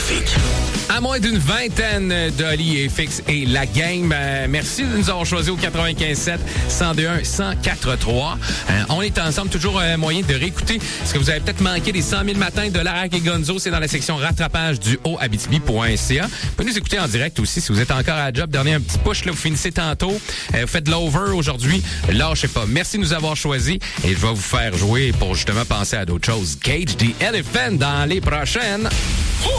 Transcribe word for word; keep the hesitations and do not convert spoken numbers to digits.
trafic. À moins d'une vingtaine d'Oli et Fix et la game. Euh, merci de nous avoir choisis au quatre-vingt-quinze sept, cent deux un, cent quatre trois. Euh, on est ensemble, toujours un moyen de réécouter ce que vous avez peut-être manqué des cent mille matins de Larac et Gonzo. C'est dans la section rattrapage du haut abitibi point c a. Vous pouvez nous écouter en direct aussi si vous êtes encore à la job. Dernier un petit push, là, vous finissez tantôt. Euh, vous faites de l'over aujourd'hui. Lâchez pas. Merci de nous avoir choisis et je vais vous faire jouer pour justement penser à d'autres choses. Cage the Elephant dans les prochaines.